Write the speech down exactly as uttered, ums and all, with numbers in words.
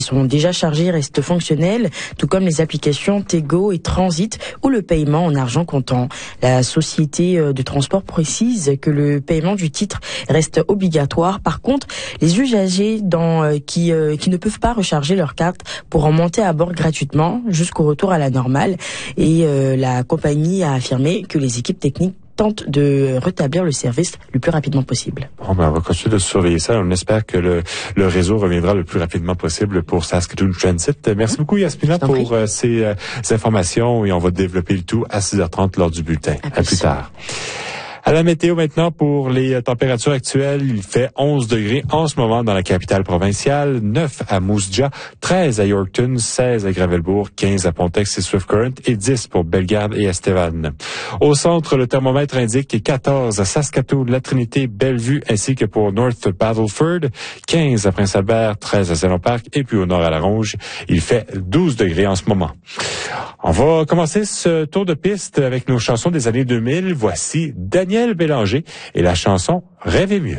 sont déjà chargés restent fonctionnels, tout comme les applications Tego et Transit ou le paiement en argent comptant. La société de transport précise que le paiement du titre reste obligatoire. Par contre, les usagers dans, qui, qui ne peuvent pas recharger leur carte pourront monter à bord gratuitement jusqu'au retour à la normale. Et euh, la compagnie a affirmé que les équipes techniques tente de rétablir le service le plus rapidement possible. Bon, ben, on va continuer de surveiller ça. On espère que le, le réseau reviendra le plus rapidement possible pour Saskatoon Transit. Merci beaucoup, Yasmina, pour euh, ces, euh, ces informations et on va développer le tout à six heures trente lors du bulletin. À plus, à plus tard. À la météo maintenant pour les températures actuelles, il fait onze degrés en ce moment dans la capitale provinciale, neuf à Moose Jaw, treize à Yorkton, seize à Gravelbourg, quinze à Pontex et Swift Current et dix pour Bellegarde et Estevan. Au centre, le thermomètre indique quatorze à Saskatoon, La Trinité, Bellevue ainsi que pour North Battleford, quinze à Prince-Albert, treize à Saint-Lon-Parc et puis au nord à La Ronge, il fait douze degrés en ce moment. On va commencer ce tour de piste avec nos chansons des années deux mille. Voici Daniel Bélanger et la chanson « Rêver mieux ».